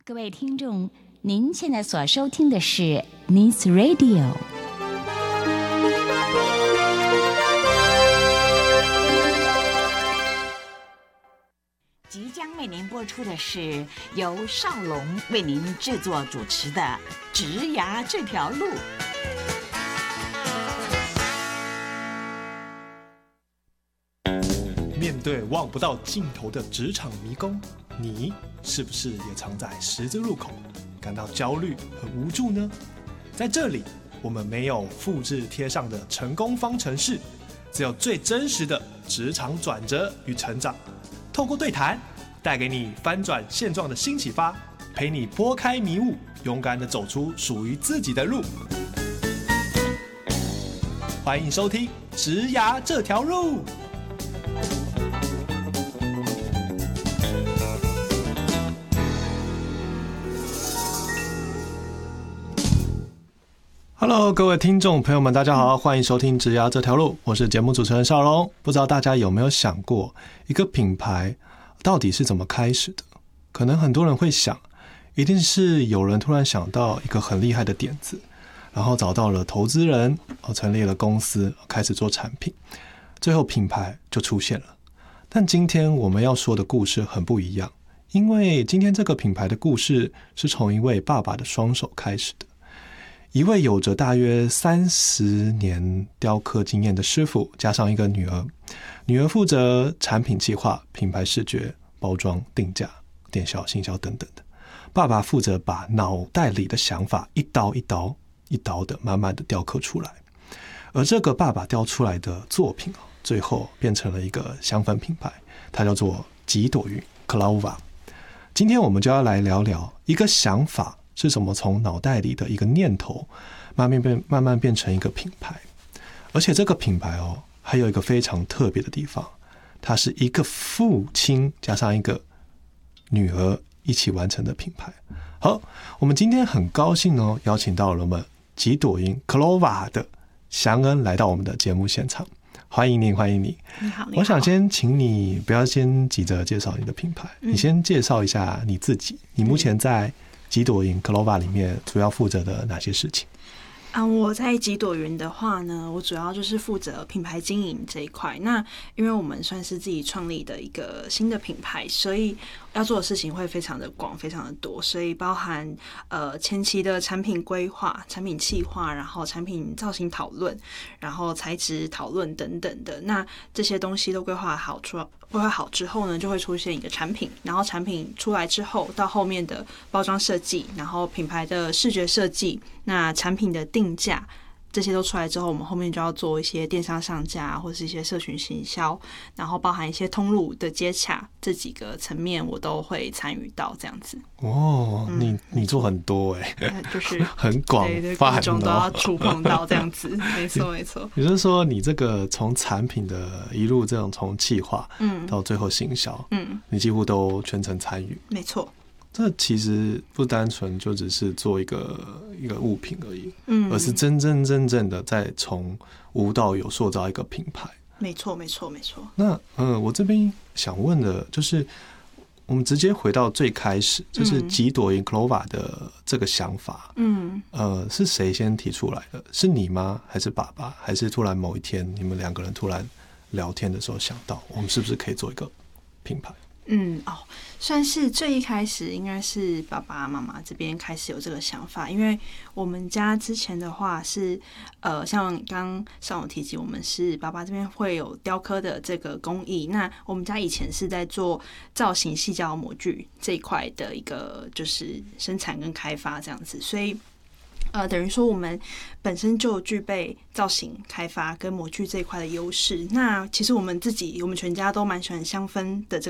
各位听众，您现在所收听的是 Nice Radio。即将为您播出的是由少龙为您制作主持的《职涯这条路》。 面对望不到尽头的职场迷宫，你是不是也常在十字路口感到焦虑和无助呢？在这里，我们没有复制贴上的成功方程式，只有最真实的职场转折与成长。透过对谈，带给你翻转现状的新启发，陪你拨开迷雾，勇敢地走出属于自己的路。欢迎收听《职涯这条路》。Hello， 各位听众朋友们，大家好，欢迎收听《职涯这条路》，我是节目主持人少龙。不知道大家有没有想过，一个品牌到底是怎么开始的？可能很多人会想，一定是有人突然想到一个很厉害的点子，然后找到了投资人，成立了公司，开始做产品，最后品牌就出现了。但今天我们要说的故事很不一样，因为今天这个品牌的故事是从一位爸爸的双手开始的。一位有着大约30年雕刻经验的师傅，加上一个女儿，女儿负责产品企划、品牌视觉、包装、定价、电销、行销等等的。爸爸负责把脑袋里的想法一刀一刀一刀的慢慢的雕刻出来。而这个爸爸雕出来的作品，最后变成了一个香氛品牌，它叫做几朵云 Clova。今天我们就要来聊聊一个想法是怎么从脑袋里的一个念头慢慢变成一个品牌。而且这个品牌还有一个非常特别的地方，它是一个父亲加上一个女儿一起完成的品牌。好，我们今天很高兴邀请到了我们几朵云 Clova 的祥恩来到我们的节目现场。欢迎你，欢迎你。 你好。 我想先请你不要先急着介绍你的品牌，你先介绍一下你自己。你目前在几朵云 Clova 里面主要负责的哪些事情？ 我在几朵云的话呢，我主要就是负责品牌经营这一块。那因为我们算是自己创立的一个新的品牌，所以要做的事情会非常的广，非常的多，所以包含前期的产品规划、产品企划，然后产品造型讨论，然后材质讨论等等的。那这些东西都规划好之后呢，就会出现一个产品，然后产品出来之后，到后面的包装设计，然后品牌的视觉设计，那产品的定价，这些都出来之后，我们后面就要做一些电商上架或是一些社群行销，然后包含一些通路的接洽，这几个层面我都会参与到这样子。 你做很多就是很广泛各种都要触碰到这样子。没错没错。 也就是说，你这个从产品的一路这种从企划到最后行销，你几乎都全程参与。 没错。 这其实不单纯就只是做一个物品而已，而是真正的在从无到有塑造一个品牌。 没错没错没错。 那我这边想问的就是，我们直接回到最开始，就是几朵云 Clova 的这个想法，是谁先提出来的？是你吗？还是爸爸？还是突然某一天你们两个人突然聊天的时候想到，我们是不是可以做一个品牌？ 算是最一开始应该是爸爸妈妈这边开始有这个想法，因为我们家之前的话是像刚上有提及，我们是爸爸这边会有雕刻的这个工艺，那我们家以前是在做造型细胶模具这一块的一个就是生产跟开发这样子，所以等于说我们本身就具备造型开发跟模具这一块的优势。那其实我们全家都蛮喜欢香氛的这个